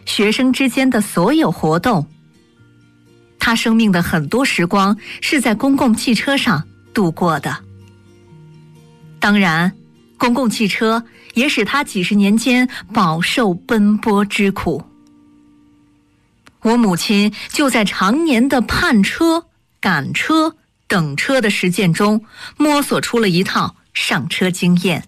学生之间的所有活动。他生命的很多时光是在公共汽车上度过的。当然，公共汽车也使他几十年间饱受奔波之苦。我母亲就在常年的盼车、赶车、等车的实践中，摸索出了一套上车经验。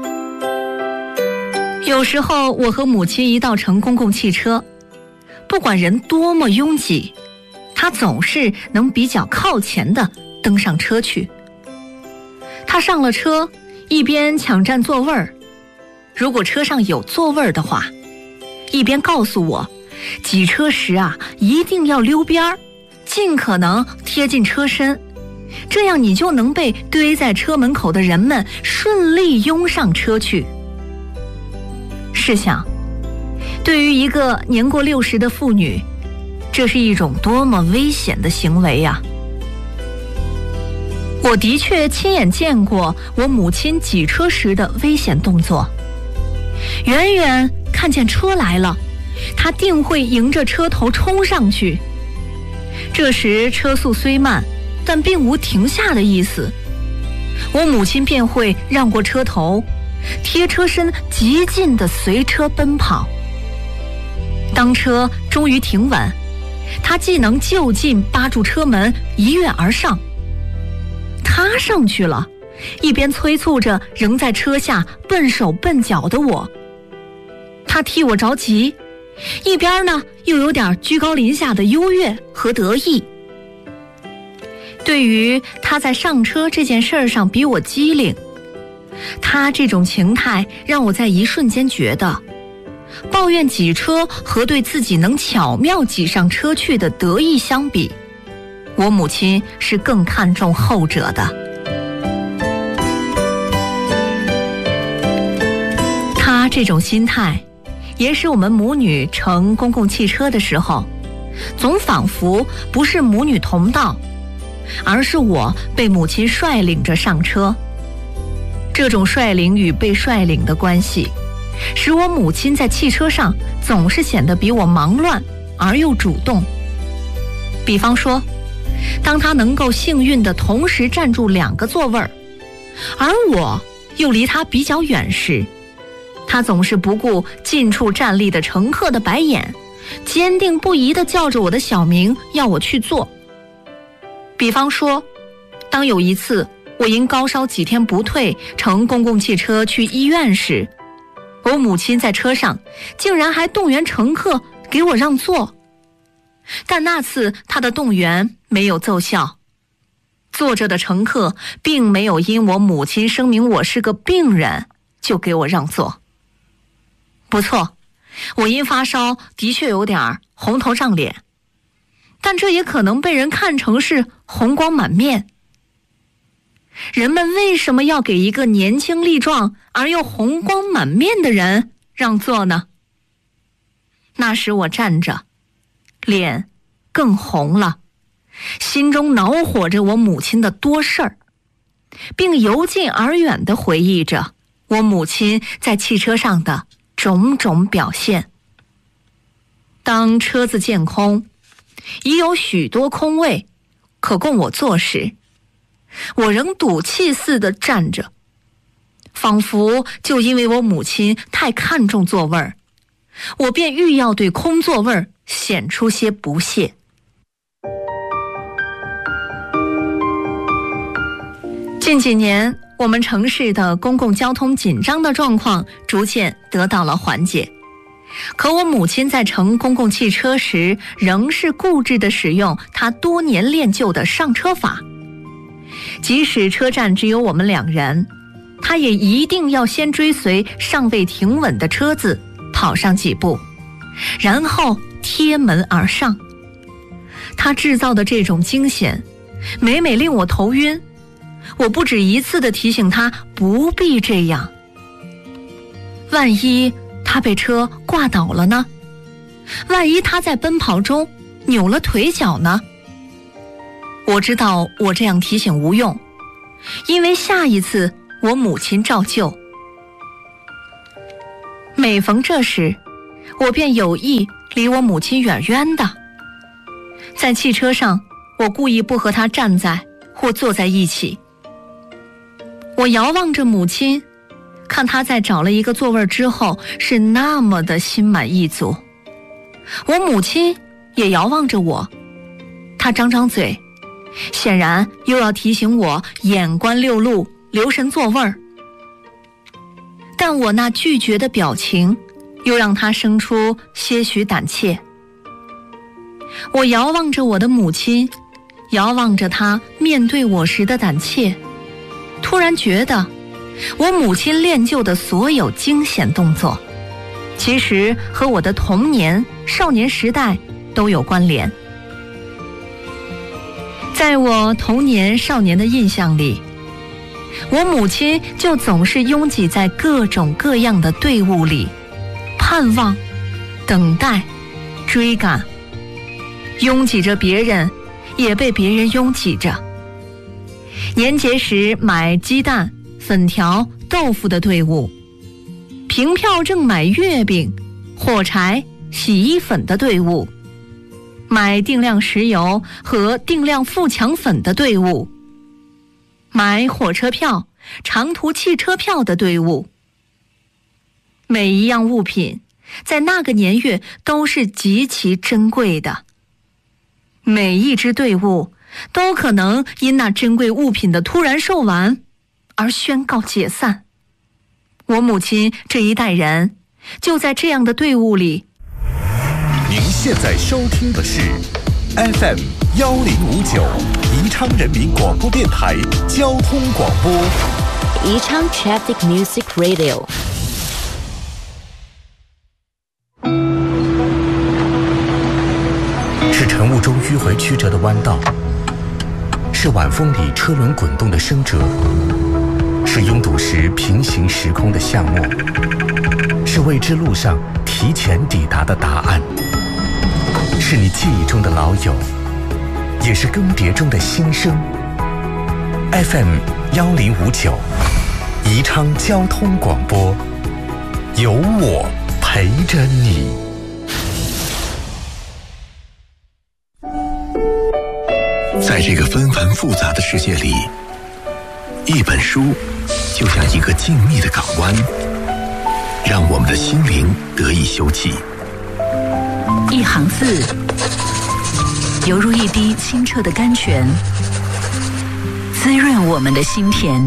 有时候我和母亲一道乘公共汽车，不管人多么拥挤，她总是能比较靠前地登上车去。她上了车，一边抢占座位儿，如果车上有座位的话，一边告诉我，挤车时一定要溜边儿，尽可能贴近车身，这样你就能被堆在车门口的人们顺利拥上车去。试想，对于一个年过60的妇女，这是一种多么危险的行为呀！我的确亲眼见过我母亲挤车时的危险动作。远远看见车来了，她定会迎着车头冲上去。这时车速虽慢，但并无停下的意思，我母亲便会让过车头，贴车身极近地随车奔跑。当车终于停稳，她既能就近扒住车门一跃而上，她上去了，一边催促着仍在车下笨手笨脚的我。她替我着急，一边呢又有点居高临下的优越和得意。对于她在上车这件事上比我机灵，她这种情态让我在一瞬间觉得，抱怨挤车和对自己能巧妙挤上车去的得意相比，我母亲是更看重后者的。她这种心态也使我们母女乘公共汽车的时候，总仿佛不是母女同道，而是我被母亲率领着上车。这种率领与被率领的关系，使我母亲在汽车上总是显得比我忙乱而又主动。比方说，当她能够幸运地同时占住2个座位，而我又离她比较远时，她总是不顾近处站立的乘客的白眼，坚定不移地叫着我的小名，要我去坐。比方说，当有一次我因高烧几天不退，乘公共汽车去医院时，我母亲在车上竟然还动员乘客给我让座。但那次她的动员没有奏效，坐着的乘客并没有因我母亲声明我是个病人就给我让座。不错，我因发烧的确有点红头胀脸，但这也可能被人看成是红光满面。人们为什么要给一个年轻力壮而又红光满面的人让座呢？那时我站着，脸更红了，心中恼火着我母亲的多事儿，并由近而远地回忆着我母亲在汽车上的种种表现。当车子见空，已有许多空位可供我坐时，我仍赌气似的站着，仿佛就因为我母亲太看重座位，我便欲要对空座位显出些不屑。近几年，我们城市的公共交通紧张的状况逐渐得到了缓解，可我母亲在乘公共汽车时仍是固执地使用她多年练就的上车法。即使车站只有我们2人，她也一定要先追随尚未停稳的车子跑上几步，然后贴门而上。她制造的这种惊险每每令我头晕，我不止一次地提醒她不必这样。万一她被车挂倒了呢？万一她在奔跑中扭了腿脚呢？我知道我这样提醒无用，因为下一次我母亲照旧。每逢这时， 我便有意离我母亲远远的。在汽车上，我故意不和她站在或坐在一起。我遥望着母亲，看她在找了一个座位之后是那么的心满意足。我母亲也遥望着我，她张张嘴，显然又要提醒我眼观六路，留神座位儿。但我那拒绝的表情又让她生出些许胆怯。我遥望着我的母亲，遥望着她面对我时的胆怯，突然觉得我母亲练就的所有惊险动作，其实和我的童年、少年时代都有关联。在我童年、少年的印象里，我母亲就总是拥挤在各种各样的队伍里，盼望、等待、追赶，拥挤着别人，也被别人拥挤着。年节时买鸡蛋、粉条、豆腐的队伍，凭票证买月饼、火柴、洗衣粉的队伍，买定量石油和定量富强粉的队伍，买火车票、长途汽车票的队伍。每一样物品在那个年月都是极其珍贵的，每一支队伍都可能因那珍贵物品的突然售完而宣告解散。我母亲这一代人就在这样的队伍里。 您现在收听的是 FM 1059宜昌人民广播电台交通广播， 宜昌 Traffic Music Radio。 是晨雾中迂回曲折的弯道，是晚风里车轮滚动的声折，是拥堵时平行时空的巷陌，是未知路上提前抵达的答案，是你记忆中的老友，也是更迭中的新生。FM 1059宜昌交通广播，有我陪着你。在这个纷繁复杂的世界里，一本书就像一个静谧的港湾，让我们的心灵得以休憩。 一行字，犹如一滴清澈的甘泉，滋润我们的心田。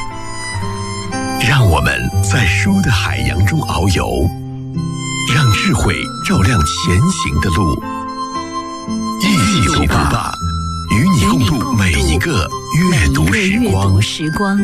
让我们在书的海洋中遨游，让智慧照亮前行的路。一起读吧，与你共度每一个阅读时光。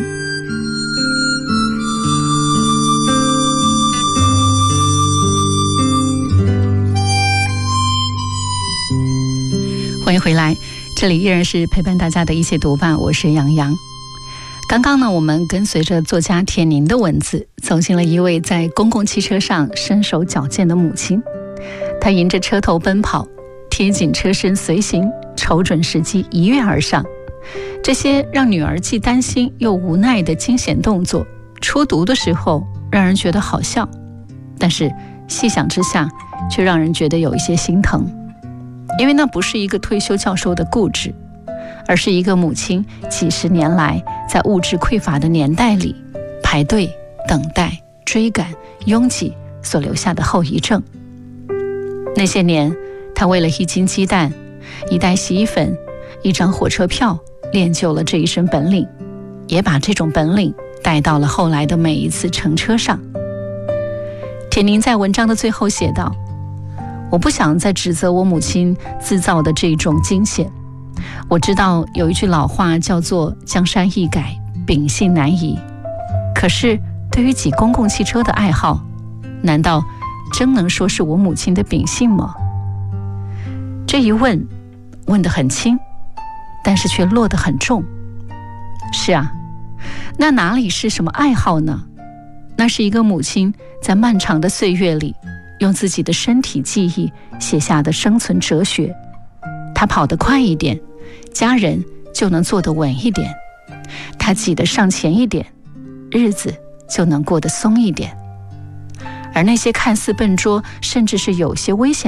欢迎回来，这里依然是陪伴大家的一起读吧，我是杨洋。刚刚呢，我们跟随着作家田宁的文字，走进了一位在公共汽车上身手矫健的母亲。她迎着车头奔跑，贴紧车身随行，瞅准时机一跃而上。这些让女儿既担心又无奈的惊险动作，初读的时候让人觉得好笑，但是细想之下却让人觉得有一些心疼。因为那不是一个退休教授的固执，而是一个母亲几十年来在物质匮乏的年代里排队、等待、追赶、拥挤所留下的后遗症。那些年，她为了一斤鸡蛋、一袋洗衣粉、一张火车票，练就了这一身本领，也把这种本领带到了后来的每一次乘车上。田宁在文章的最后写道：我不想再指责我母亲制造的这种惊险。我知道有一句老话叫做江山易改，秉性难移。可是对于挤公共汽车的爱好，难道真能说是我母亲的秉性吗？这一问，问得很轻，但是却落得很重。是啊，那哪里是什么爱好呢？那是一个母亲在漫长的岁月里用自己的身体记忆写下的生存哲学。他跑得快一点，家人就能坐得稳一点；他挤得上前一点，日子就能过得松一点。 而那些看似笨拙，甚至是有些危险